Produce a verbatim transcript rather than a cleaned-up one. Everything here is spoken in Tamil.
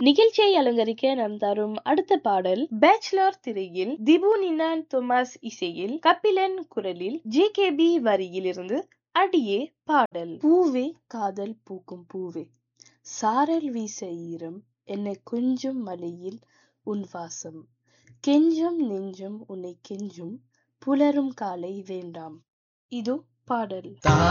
நிகழ்ச்சியை அலங்கரிக்க நாம் தரும் அடுத்த பாடல் பேச்சுலர் திரையில் திபு நினான் தோமஸ் இசையில் கபிலன் குரலில் ஜே கே பி வரியில் இருந்து அடியே பாடல். பூவே காதல் பூக்கும் பூவே, சாரல் வீச ஈரம் என்னை கொஞ்சம் மலையில் உன் வாசம், கெஞ்சும் நெஞ்சும் உன்னை கெஞ்சும் புலரும் காலை வேண்டாம். இது பாடல்.